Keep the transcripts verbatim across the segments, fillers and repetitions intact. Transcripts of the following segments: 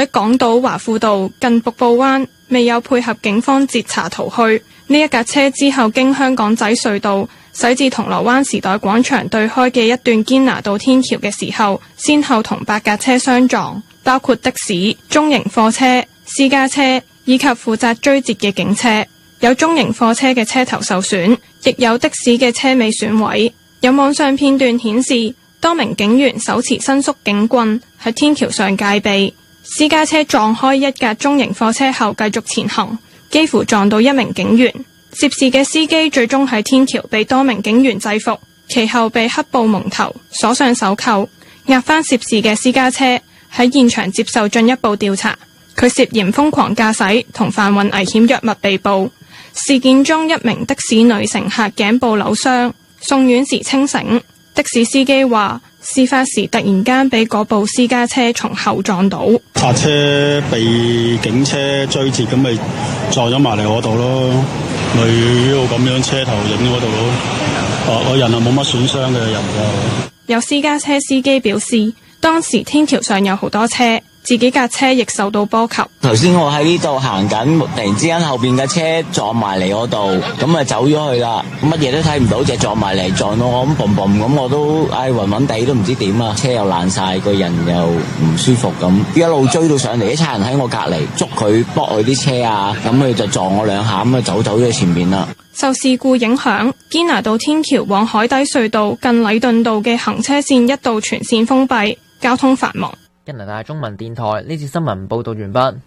喺港島華富道近瀑布灣未有配合警方截查逃去。呢一架車之後經香港仔隧道駛至銅鑼灣時代廣場對開嘅一段堅拿道天橋嘅時候，先後同八架車相撞，包括的士、中型貨車、私家車以及負責追截嘅警車。有中型貨車嘅車頭受損，亦有的士嘅車尾損毀。有網上片段顯示，多名警員手持伸縮警棍喺天橋上戒備。私家車撞開一架中型貨車後繼續前行，幾乎撞到一名警員。涉事嘅司機最終喺天橋被多名警員制服，其後被黑布蒙頭，鎖上手扣，押返涉事嘅私家車喺現場接受進一步調查。佢涉嫌瘋狂駕駛同販運危險藥物被捕。事件中一名的士女乘客頸部扭傷，送院時清醒。的士司機話，事發時突然間俾嗰部私家車從後撞到， 剎車被警車追截，咁咪撞咗埋嚟我度咯，咪一路咁樣車頭影嗰度咯。我我人啊冇乜損傷嘅人就。 有私家車司機表示，當時天橋上有好多車，自己架車亦受到波及。 頭先我喺呢度行緊，突然之間後邊嘅車撞埋嚟我度，咁啊走咗去啦，乜嘢都睇唔到，就撞埋嚟撞到我咁嘣嘣咁，我都唉暈暈地都唔知點啊！車又爛晒，個人又唔舒服咁，一路追到上嚟，啲差人喺我隔離捉佢駁佢啲車啊，咁佢就撞我兩下，咁啊走走咗前面啦。 受事故影響，堅拿道天橋往海底隧道近禮頓道嘅行車線一度全線封閉，交通繁忙。 加拿大中文電台呢次新聞報道完畢。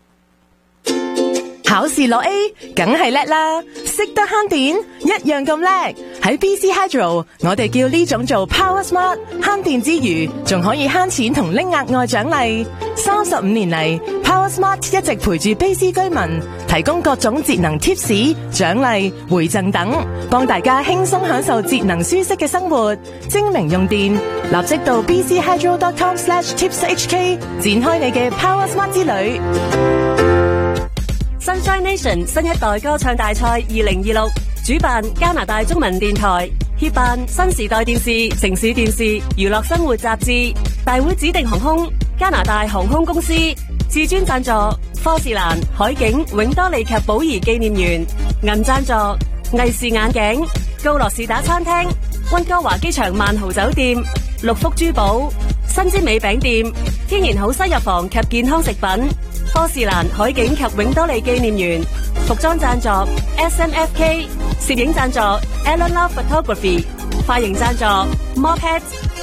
考試攞 A， 梗係叻啦，識得慳電一樣咁叻。喺 B C Hydro， 我哋叫呢種做 Power Smart， 慳電之餘，仲可以慳錢同拎額外獎勵。三十五年嚟 ，Power Smart 一直陪住 B C 居民，提供各種節能 tips、獎勵、回贈等，幫大家輕鬆享受節能舒適嘅生活。精明用電，立即到 b c hydro dot com slash tips h k 展開你嘅 Power Smart 之旅。 Sunshine Nation 新一代歌唱大賽二零二六主辦加拿大中文電台，協辦新時代電視、城市電視、娛樂生活雜誌。大會指定航空加拿大航空公司，至尊贊助科士蘭、海景、永多利及寶儀紀念園，銀贊助藝視眼鏡、高樂士打餐廳、溫哥華機場萬豪酒店、六福珠寶、新之美餅店、天然好西藥房及健康食品。科士蘭、海景及永多利紀念園，服裝贊助 S M F K， 攝影贊助 Alan Love Photography， 髮型贊助 Mophead。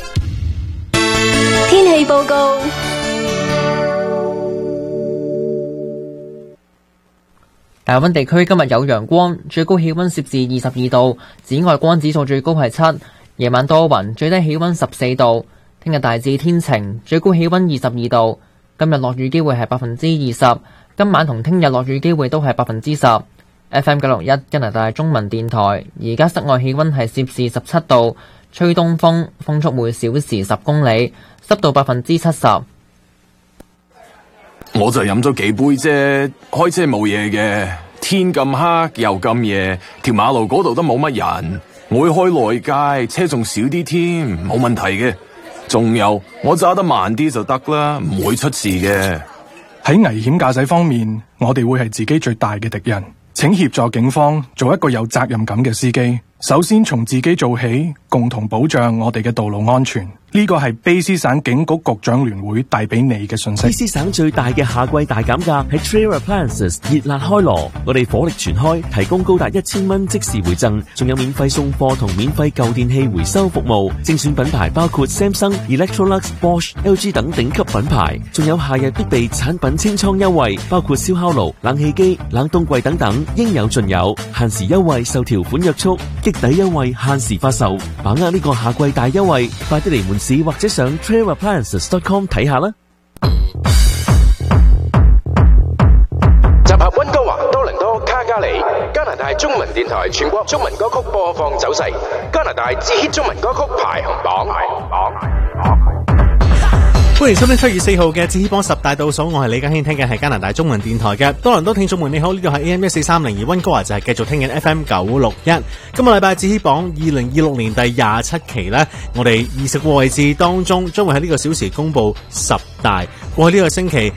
天氣報告。 大溫地區今日有陽光，最高氣溫攝氏二十二度，紫外光指數最高係七。夜晚多雲，最低氣溫十四度。聽日大致天晴，最高氣溫二十二度。今日落雨機會係百分之二十，今晚同聽日落雨機會都係百分之十。F M 九六一加拿大中文電台，而家室外氣溫係攝氏十七度，吹東風，風速每小時十公里，濕度百分之七十。 我就飲咗幾杯啫，開車冇嘢嘅。天咁黑又咁夜，條馬路嗰度都冇乜人，我會開內街，車仲少啲添，冇問題嘅。仲有，我揸得慢啲就得啦，唔會出事嘅。 喺危險駕駛方面，我哋會係自己最大嘅敵人。請協助警方做一個有責任感嘅司機。首先從自己做起，共同保障我哋嘅道路安全。呢個係卑詩省警局局長聯會帶俾你嘅信息。 卑詩省最大嘅夏季大減價喺 Trail Appliances 熱辣開鑼，我哋火力全開，提供高達一千蚊即時回贈，仲有免費送貨同免費舊電器回收服務。精選品牌包括 Samsung、Electrolux、Bosch、L G 等頂級品牌，仲有夏日必備產品清倉優惠，包括燒烤爐、冷氣機、冷凍櫃等等，應有盡有。限時優惠受條款約束，擊抵優惠限時發售，把握呢個夏季大優惠，快啲嚟門市或者上 trail appliances dot com 睇下啦。 集合溫哥華、多倫多、卡加里，加拿大中文電台全國中文歌曲播放走勢，加拿大最 hit 中文歌曲排行榜。排行榜歡迎收聽七月四號嘅至 hit 榜十大倒數，我係李家軒，聽嘅係加拿大中文電台嘅多倫多聽眾們，你好，呢度係 A M 一四三零，而溫哥華就係繼續聽緊 F M 九六一。今個禮拜至 hit 榜二零二六年第廿七期呢，我哋二十個位置當中將會喺呢個小時公布十大。過去呢個星期